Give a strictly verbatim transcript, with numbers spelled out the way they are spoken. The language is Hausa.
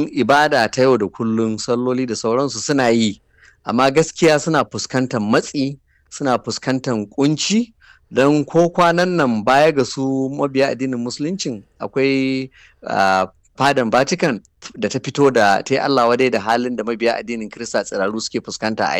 yin ibada ta yau da kullum, salloli da sauransu suna yi, amma gaskiya suna fuskantar matsi, suna fuskantar kunci, don ko kwanan nan baya ga su mabiya addinin musuluncin akwai uh, fadan Vatican da ta fito da ta yi Allah wadai da halin da mabiya addinin Kirista tsiraru suke fuskanta a